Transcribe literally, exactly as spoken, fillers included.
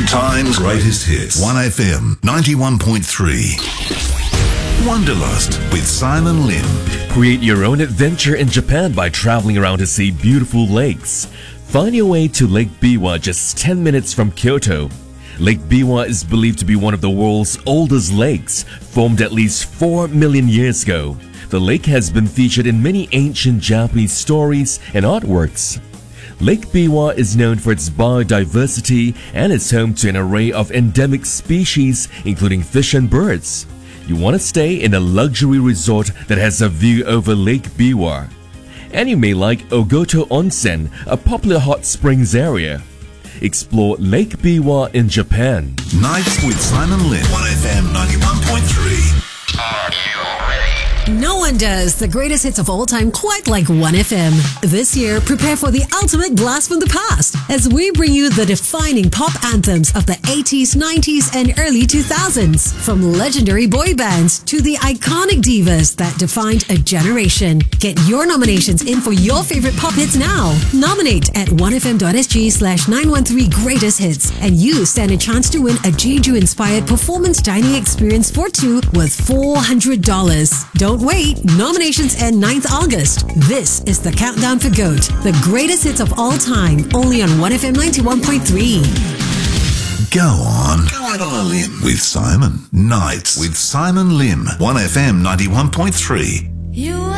Time's greatest hits. one F M ninety-one point three. Wanderlust with Simon Lim. Create your own adventure in Japan by traveling around to see beautiful lakes. Find your way to Lake Biwa, just ten minutes from Kyoto. Lake Biwa is believed to be one of the world's oldest lakes, formed at least four million years ago. The lake has been featured in many ancient Japanese stories and artworks. Lake Biwa is known for its biodiversity and is home to an array of endemic species, including fish and birds. You want to stay in a luxury resort that has a view over Lake Biwa. And you may like Ogoto Onsen, a popular hot springs area. Explore Lake Biwa in Japan. Nights with Simon Lim. one F M ninety-one point three. Are you ready? No one does the greatest hits of all time quite like one F M. This year, prepare for the ultimate blast from the past as we bring you the defining pop anthems of the eighties, nineties, and early two thousands. From legendary boy bands to the iconic divas that defined a generation. Get your nominations in for your favorite pop hits now. Nominate at one F M dot S G slash nine one three greatest hits and you stand a chance to win a Jeju-inspired performance dining experience for two worth four hundred dollars. Don't wait, nominations end ninth August. This is the countdown for GOAT, the greatest hits of all time, only on one F M ninety-one point three. Go on. Go out on a limb with Simon. Nights with Simon Lim. one F M ninety-one point three. You